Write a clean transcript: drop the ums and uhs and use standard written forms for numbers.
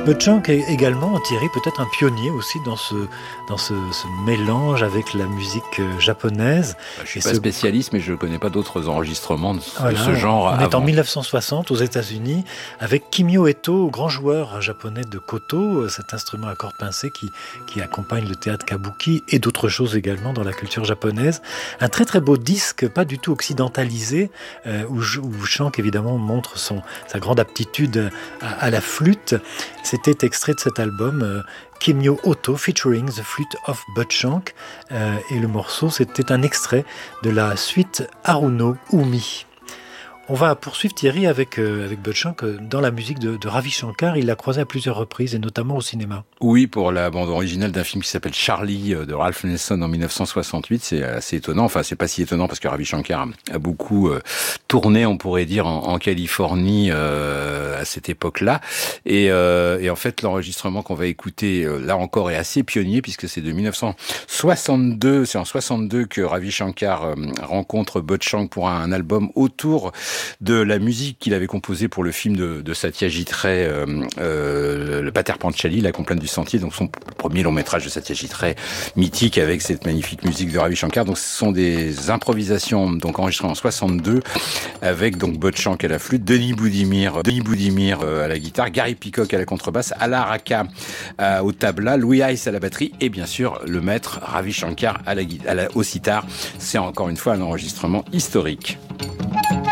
Butch est également, Thierry, peut-être un pionnier aussi dans ce mélange avec la musique japonaise. Je suis pas spécialiste, mais je ne connais pas d'autres enregistrements de ce genre. On est en 1960 aux États-Unis avec Kimio Eto, grand joueur japonais de koto, cet instrument à cordes pincées qui accompagne le théâtre kabuki et d'autres choses également dans la culture japonaise. Un très très beau disque, pas du tout occidentalisé, où Shank évidemment montre sa grande aptitude à la flûte. C'était extrait de cet album Kimio Oto featuring The Flute of Butch Shank, et le morceau c'était un extrait de la suite Haruno Umi. On va poursuivre Thierry avec Butch Shank dans la musique de Ravi Shankar. Il l'a croisé à plusieurs reprises et notamment au cinéma. Oui, pour la bande originale d'un film qui s'appelle Charlie de Ralph Nelson en 1968. C'est assez étonnant. Enfin, c'est pas si étonnant parce que Ravi Shankar a beaucoup tourné, on pourrait dire, en Californie à cette époque-là. Et en fait, l'enregistrement qu'on va écouter là encore est assez pionnier puisque c'est de 1962. C'est en 62 que Ravi Shankar rencontre Butch Shank pour un album autour de la musique qu'il avait composée pour le film de Satyajit Ray, le Pater Panchali, La Complainte du Sentier, donc son premier long métrage de Satyajit Ray, mythique avec cette magnifique musique de Ravi Shankar. Donc ce sont des improvisations donc enregistrées en 62 avec donc Butch Shank à la flûte, Denis Boudimir à la guitare, Gary Peacock à la contrebasse, Ala Raka au tabla, Louis Hayes à la batterie et bien sûr le maître Ravi Shankar au sitar. C'est encore une fois un enregistrement historique.